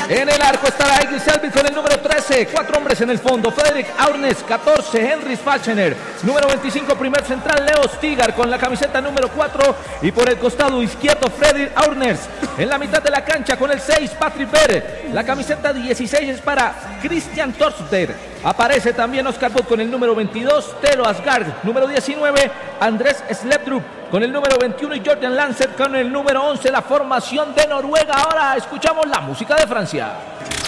En el arco estará Egil Selvik con el número 13. 4 hombres en el fondo. Fredrik Aurnes, 14. Henry Falchener. Número 25, primer central, Leo Stigar con la camiseta número 4. Y por el costado izquierdo, Fredrik Aurnes. En la mitad de la cancha con el 6, Patrick Berg. La camiseta 16 es para Christian Torsder. Aparece también Oscar Butt con el número 22. Telo Asgard, número 19. Andrés Slepdrup con el número 21 y Jordan Lancet con el número 11, la formación de Noruega. Ahora escuchamos la música de Francia.